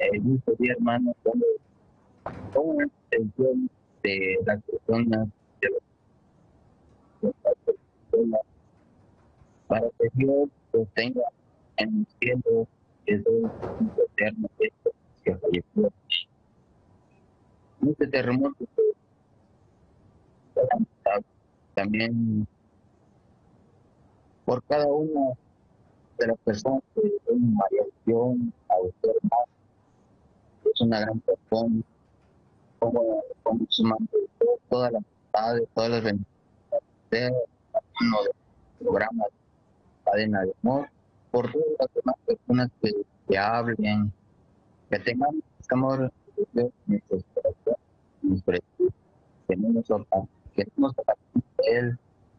Dice, sí, hermano, pongo en atención de las personas, de las personas, para que Dios los tenga en el cielo, que es un eterno que falleció. Este terremoto fue lamentable. También por cada una de las personas que tienen María León, a usted, hermano, que es una gran persona, como se mantuvo todas las amistades, todas las bendiciones de uno de los programas de Cadena de Amor, por todas las demás personas que hablen, que tengamos este amor de Dios en nuestros corazones, en nuestro espíritu, que no nos apartemos de Él,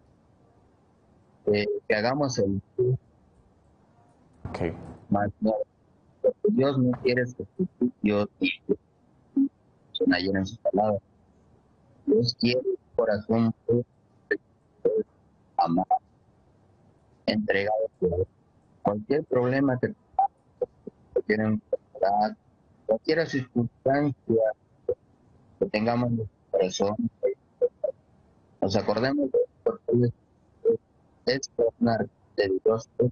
que hagamos el bien, Okay. más no, porque Dios no quiere sacrificios, son ayer en sus palabras. Dios quiere un corazón puro, amado, entregado por Él. Cualquier problema que tengamos, cualquier enfermedad, cualquier circunstancia que tengamos en nuestro corazón, nos acordemos de Él, porque Él es una de Dios, Él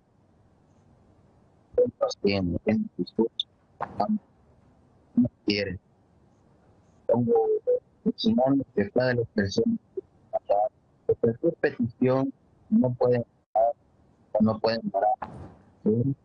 nos tiene, Él nos escucha, nos quiere. Pongo en manos que cada de las personas que cualquier petición no pueden o no pueden orar. ¿Sí?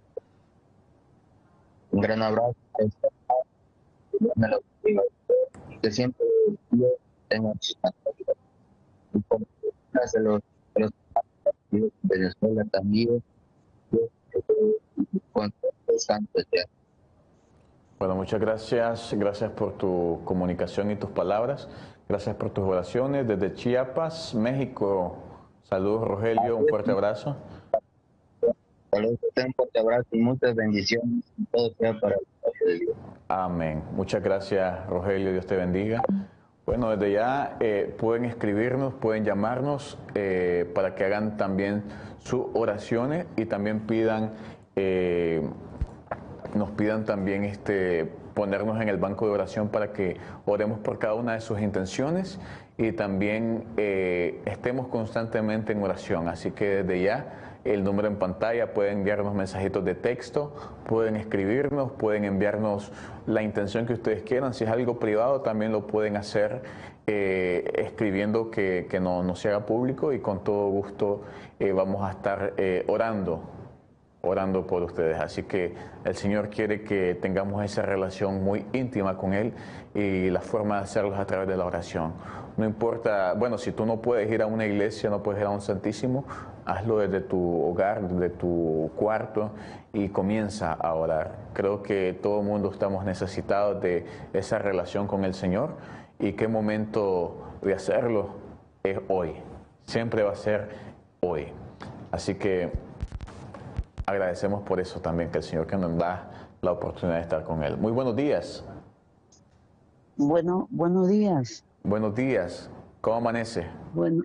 Un gran abrazo, Dios me lo bendiga, y que siempre Dios tenga sus vida. Y por las de los partidos de Venezuela también, Dios con descanso eterno. Bueno, muchas gracias. Gracias por tu comunicación y tus palabras. Gracias por tus oraciones. Desde Chiapas, México. Saludos, Rogelio. Un fuerte abrazo. Saludos, un fuerte abrazo y muchas bendiciones. Todo sea para el gloria de Dios. Amén. Muchas gracias, Rogelio. Dios te bendiga. Bueno, desde ya pueden escribirnos, pueden llamarnos para que hagan también sus oraciones y también nos pidan también ponernos en el banco de oración para que oremos por cada una de sus intenciones y también estemos constantemente en oración. Así que desde ya el número en pantalla, pueden enviarnos mensajitos de texto, pueden escribirnos, pueden enviarnos la intención que ustedes quieran. Si es algo privado, también lo pueden hacer escribiendo que no se haga público, y con todo gusto vamos a estar orando por ustedes. Así que el Señor quiere que tengamos esa relación muy íntima con Él, y la forma de hacerlo es a través de la oración. No importa, bueno, si tú no puedes ir a una iglesia, no puedes ir a un santísimo, hazlo desde tu hogar, desde tu cuarto, y comienza a orar. Creo que todo el mundo estamos necesitados de esa relación con el Señor, y qué momento de hacerlo es hoy. Siempre va a ser hoy. Así que agradecemos por eso también, que el Señor que nos da la oportunidad de estar con Él. Muy buenos días. Bueno, buenos días. Buenos días. ¿Cómo amanece? Bueno,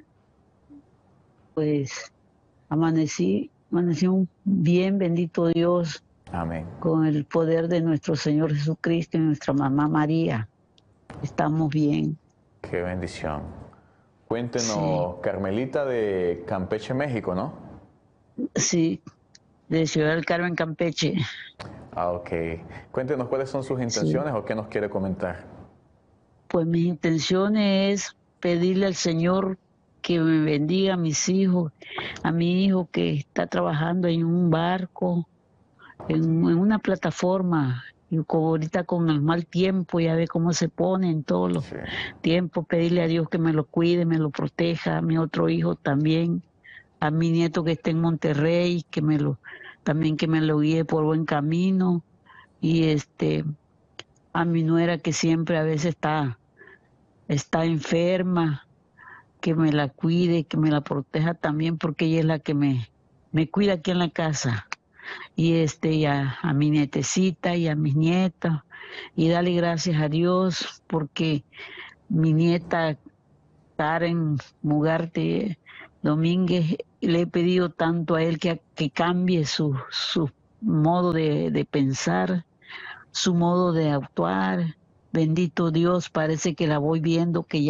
pues amanecí bien, bendito Dios, Amén. con el poder de nuestro Señor Jesucristo y nuestra mamá María. Estamos bien. Qué bendición. Cuéntenos, Sí. Carmelita de Campeche, México, ¿no? Sí, de Ciudad del Carmen, Campeche. Ah, ok. Cuéntenos cuáles son sus intenciones, o qué nos quiere comentar. Pues mis intenciones es pedirle al Señor que me bendiga a mis hijos, a mi hijo que está trabajando en un barco, en una plataforma, y como ahorita con el mal tiempo, ya ve cómo se pone en todos los tiempos, pedirle a Dios que me lo cuide, me lo proteja, a mi otro hijo también, a mi nieto que está en Monterrey, también que me lo guíe por buen camino, y a mi nuera que siempre a veces está enferma, que me la cuide, que me la proteja también, porque ella es la que me cuida aquí en la casa. Y a mi nietecita y a mis nietos, y darle gracias a Dios porque mi nieta Karen Mugarte Domínguez, le he pedido tanto a él que cambie su modo de pensar, su modo de actuar. Bendito Dios, parece que la voy viendo que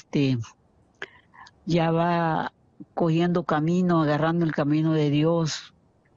ya va cogiendo camino, agarrando el camino de Dios.